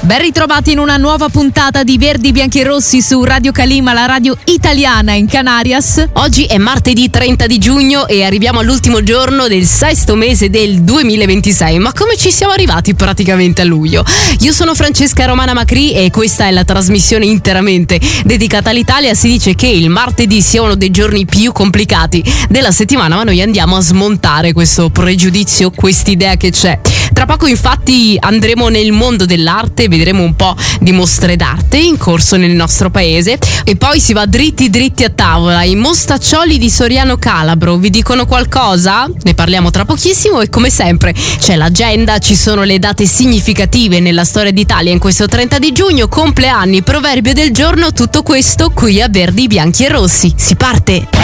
Ben ritrovati in una nuova puntata di Verdi, Bianchi e Rossi su Radio Calima, la radio italiana in Canarias. Oggi è martedì 30 di giugno e arriviamo all'ultimo giorno del sesto mese del 2026. Ma come ci siamo arrivati praticamente a luglio? Io sono Francesca Romana Macri e questa è la trasmissione interamente dedicata all'Italia. Si dice che il martedì sia uno dei giorni più complicati della settimana, ma noi andiamo a smontare questo pregiudizio, quest'idea che c'è. Tra poco infatti andremo nel mondo dell'arte, vedremo un po' di mostre d'arte in corso nel nostro paese e poi si va dritti a tavola. I mostaccioli di Soriano Calabro vi dicono qualcosa? Ne parliamo tra pochissimo e come sempre c'è l'agenda, ci sono le date significative nella storia d'Italia in questo 30 di giugno, compleanni, proverbio del giorno, tutto questo qui a Verdi, Bianchi e Rossi. Si parte!